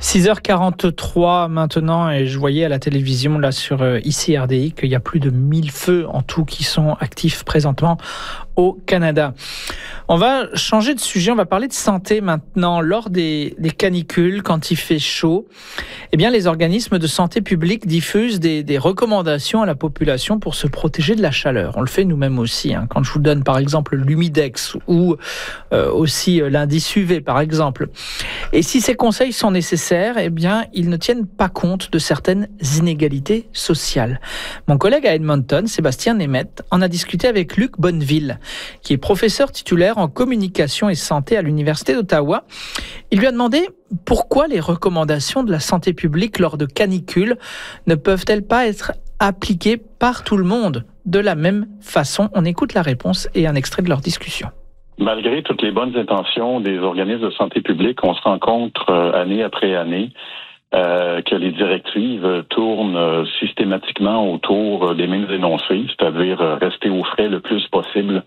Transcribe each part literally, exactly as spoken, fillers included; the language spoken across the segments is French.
six heures quarante-trois maintenant, et je voyais à la télévision là sur euh, ici R D I qu'il y a plus de mille feux en tout qui sont actifs présentement au Canada. On va changer de sujet, on va parler de santé maintenant. Lors des, des canicules, quand il fait chaud, eh bien les organismes de santé publique diffusent des, des recommandations à la population pour se protéger de la chaleur. On le fait nous-mêmes aussi, hein. Quand je vous donne par exemple l'humidex ou euh, aussi l'indice U V par exemple. Et si ces conseils sont nécessaires, eh bien ils ne tiennent pas compte de certaines inégalités sociales. Mon collègue à Edmonton, Sébastien Nemeth, en a discuté avec Luc Bonneville, qui est professeur titulaire en communication et santé à l'Université d'Ottawa. Il lui a demandé pourquoi les recommandations de la santé publique lors de canicules ne peuvent-elles pas être appliquées par tout le monde de la même façon. On écoute la réponse et un extrait de leur discussion. Malgré toutes les bonnes intentions des organismes de santé publique, on se rend compte euh, année après année euh, que les directives tournent euh, systématiquement autour des mêmes énoncés, c'est-à-dire euh, rester au frais le plus possible.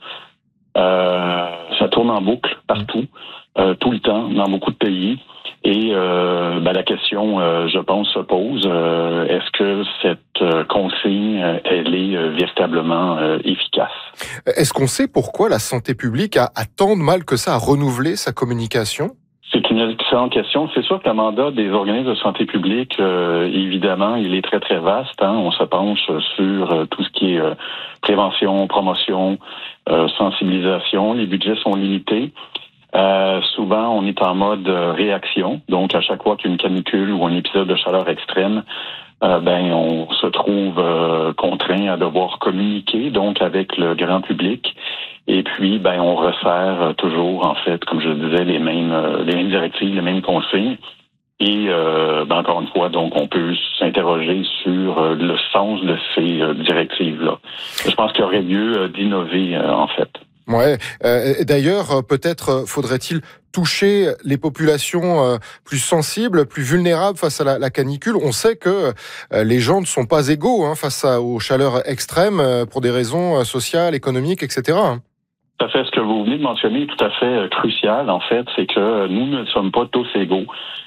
Euh, ça tourne en boucle partout, euh, tout le temps, dans beaucoup de pays. Et euh, ben, la question, euh, je pense, se pose, euh, est-ce que cette euh, consigne, elle est euh, véritablement euh, efficace? Est-ce qu'on sait pourquoi la santé publique a, a tant de mal que ça à renouveler sa communication? C'est une excellente question. C'est sûr que le mandat des organismes de santé publique, euh, évidemment, il est très, très vaste. Hein. On se penche sur euh, tout ce qui est euh, prévention, promotion, euh, sensibilisation. Les budgets sont limités. Euh, souvent, on est en mode euh, réaction. Donc, à chaque fois qu'il y a une canicule ou un épisode de chaleur extrême, euh, ben, on se trouve euh, contraint à devoir communiquer, donc, avec le grand public. Et puis, ben, on resserre toujours, en fait, comme je disais, les mêmes, euh, les mêmes directives, les mêmes consignes. Et, euh, ben, encore une fois, donc, on peut s'interroger sur euh, le sens de ces euh, directives-là. Je pense qu'il y aurait lieu euh, d'innover, euh, en fait. Ouais. Euh, d'ailleurs, peut-être faudrait-il toucher les populations euh, plus sensibles, plus vulnérables face à la, la canicule. On sait que euh, les gens ne sont pas égaux hein, face à, aux chaleurs extrêmes euh, pour des raisons euh, sociales, économiques, et cetera. Tout à fait. Ce que vous venez de mentionner est tout à fait crucial, en fait, c'est que nous ne sommes pas tous égaux.